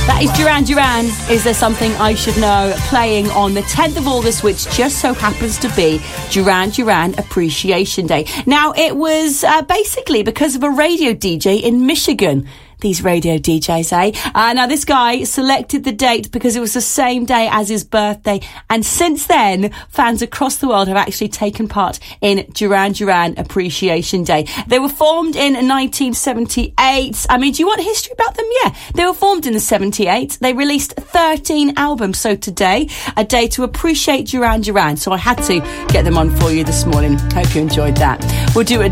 That is Duran Duran, Is There Something I Should Know, playing on the 10th of August, which just so happens to be Duran Duran Appreciation Day. Now, it was basically because of a radio DJ in Michigan. These radio DJs, eh? Now, this guy selected the date because it was the same day as his birthday. And since then, fans across the world have actually taken part in Duran Duran Appreciation Day. They were formed in 1978. I mean, do you want history about them? Yeah. They were formed in the 78. They released 13 albums. So today, a day to appreciate Duran Duran. So I had to get them on for you this morning. Hope you enjoyed that. We'll do a